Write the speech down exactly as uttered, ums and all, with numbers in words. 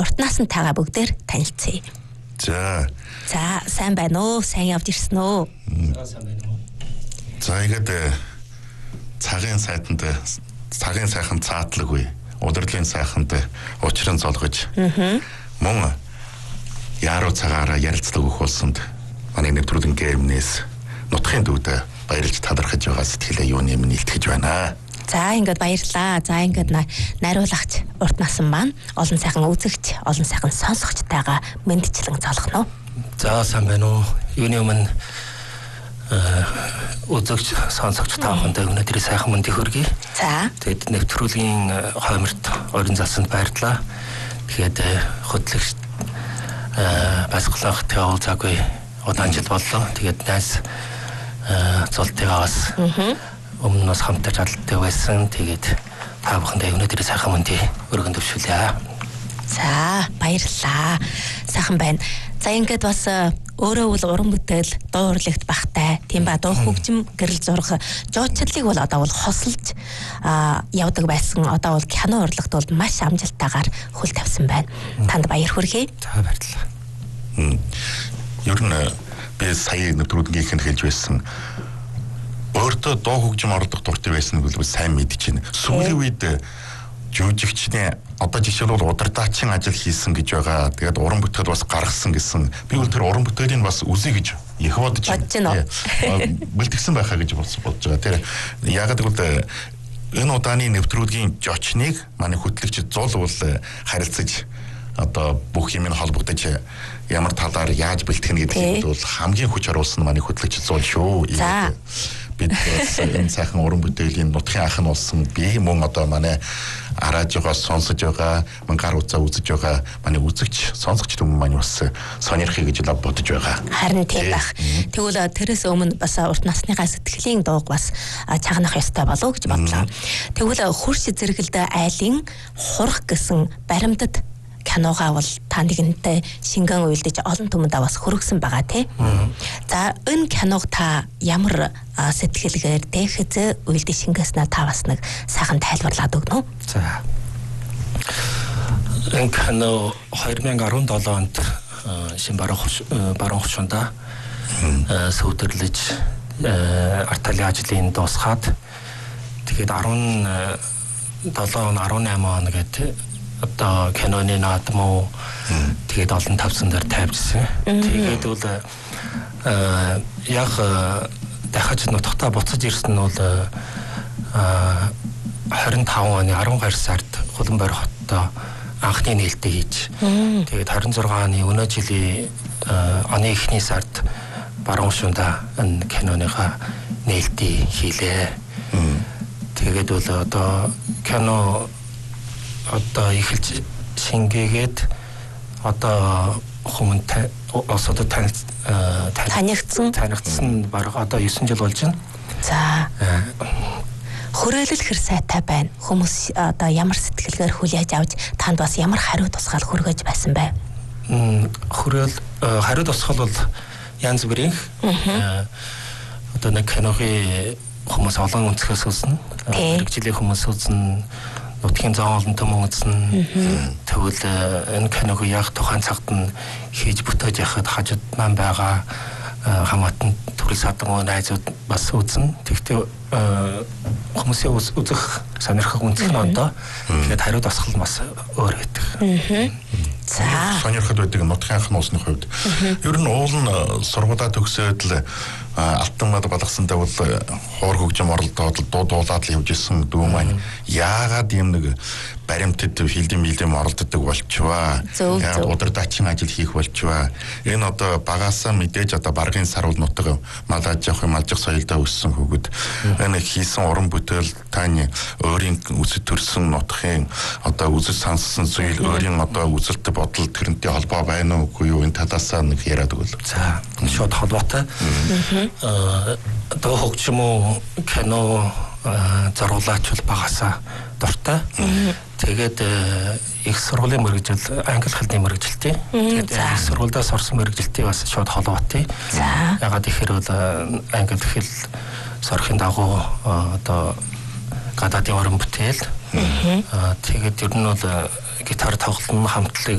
урт насантайгаа бүгдээр танилцъя. За. За, сайн байна уу? Сайн явж ирсэн үү? За, сайн байна уу? За, ихэд цагийн сайтанд цагийн сайхан цаатлаггүй, удирдлын сайханд учран золгож. Мөн яруу цагаараа ярилцлага өгөх болсонд манай нэвтрүүлгийн гэрмнээс нутгийн дүүд баярлж талархаж байгаа сэтгэлээ юуны минь илтгэж байна. За, ингээд баярлаа. За, ингээд найруулагч урт насан маань олон сайхан үзэгч, олон сайхан сонсогчтойгоо мэндчлэн золгоно. За, сайн байна уу? Юуны өмнө үзэгч, сонсогч таахантай өнөөдрийн сайхан мэндийг хүргэе. За. Тэгээд нэвтрүүлгийн хойморт орон засанд баярлаа. Тэгээд хөтлөгч Басгалах тэол цаггүй удаан жил боллоо. Тэгээд найс золтойгоо бас өмнө нь бас хамтарч алдартай байсан. Тэгээд та бүхэндээ өнөөдрийн сайхан мэндийг өргөн төвшүүлье. За, баярлаа. Сайхан байна. За, ингээд бас өөрөө бол уран бүтээл, дуу урлагт багтай, тийм ба дуу хөгжим, гэрэл зураг, жуучлалыг бол одоо бол хосолж явдаг байсан. Одоо бол кино урлагт бол маш амжилттайгаар хөл тавьсан байна. Танд баяр хүргэе. За, баярлалаа. Ер нь би сая нэвтрүүлгийнхэнд хэлж байсан. Өөртөө дуу хөгжим орлох дуртай байсан нь сайн мэдэж байна. Сүүлийн үед жүжигчний одоо жишээлбэл удирдаачийн ажил хийсэн гэж байгаа. Тэгээд уран бүтээл бас гаргасан гэсэн. Би бол тэр уран бүтээлийн бас үзье гэж их бодож байна. Бэлтгэсэн байхаа гэж бодож байгаа. Тэр яагаад гэвэл энэ удааны нэвтрүүлгийн жочныг манай хөтлөгч зул бол харилцаж одоо бүх юм нь холбогдож ямар талаар яаж бэлтгэх гэдгийг бол хамгийн хүч оруулсан манай хөтлөгч зул шүү. Бид энэ сайхан уран бүтээлийн нутгийн анх нь болсон би мөн одоо манай арааж байгаа сонсож байгаа мөн гар утсаа үзэж байгаа манай үзэгч сонсогч хүмүүс маань бас сонирхъя гэж бодож байгаа. Харин тийм байх. Тэгвэл тэрээс өмнө бас урт насныхаа сэтгэлийн дууг бас чагнах ёстой болов гэж бодлоо. Тэгвэл хурш зэрэгэлдэ айлын хурх гэсэн баримтат киногаа бол та нэгэнтэй шингэн уйлдэж олон түмэндээ бас хөргсөн байгаа тий. За, энэ киног та ямар сэтгэлгээр дэхэзээ уйлдэж шингээснээ та бас нэг сайхан тайлбарлаад өгнө үү? За. Энэ кино две тысячи десять онд шин баруун баруун хуршунда сүйдэрлэж артали ажлын дуусгаад тэгээд десεπτон он десeight он гэдэг одоо киноны наадмуу тэгээд олон тавсан дээр тавьжсэн. Тэгээд бол яг дахиж нутагтаа буцаж ирсэн нь бол twenty-five оны twelve сард Улаанбаатар хотод анхны нээлттэй хийж тэгээд twenty-six оны өнөө жилийн оны эхний сард баруун шунда энэ киноныхаа нээлтийг хийлээ. Тэгээд бол одоо кино одоо эхэлж шингээгээд одоо хүмүүст одоо танигдсан танигдсан баг одоо nine жил болж байна. За. Хүрээлэл хэр сайтай байна. Хүмүүс одоо ямар сэтгэлгээр хүлээж авч танд бас ямар хариу тусгаал хүргэж байсан бэ? Хүрээл хариу тусгаал бол янз бүрийн одоо нэг киногийн хүмүүс олон өнцгөөс үзнэ. Хэрэгжлийн хүмүүс үзнэ. Нутгийн зам олон төмөн үзнэ. Тэгвэл энэ киног яг тухайн цагт нь хийж бүтээж яхад хажууд маань байгаа хамаатан төрөл садмын найзууд бас үзнэ. Тэгтээ хүмүүсийн үзэх сонирхох үнцэх нь ондоо. Тэгээд хариу тусгал бас өөр байдаг. За. Сонирхол байдаг нутгийн анхны улсны хувьд. Ер нь уул нь сургуулаа төгсөөд л алтан мад балгасантай бол хоор хөгжим оролдоод дуу дуулаад л явж исэн дүү маань яагаад юм нэг баримтад хилдэм милдэм оролддог болчихваа. Яг удирдаачийн ажил хийх болчихваа. Энэ одоо багаасаа мэдээж одоо баргын сарвал нутаг малаж явах малжих соёлдоо өссөн хөгөд энэ хийсэн уран бүтээл таны өөрийн үсэд төрсэн нутгийн одоо үзэл сонссон зүйл өөрийн одоо үзэлт бодол тэрнтэй холбоо байна уу үгүй юу энэ талаасаа нэг яриад өгвөл. За шууд холбоотой. Аа дуу хөгжим үү кино зориулаач бол багаасаа дуртай. Тэгээд их сургуулийн мэргэжил англи хэлний мэргэжилтэй. Тэгээд их сургуульдаас орсон мэргэжилтэй бас шууд холбоотой. Ягаад гэхээр бол англи хэл сорхын дагуу одоо гадаадын уран бүтээл. Тэгээд ер нь бол гитар тоглолт хамтлаг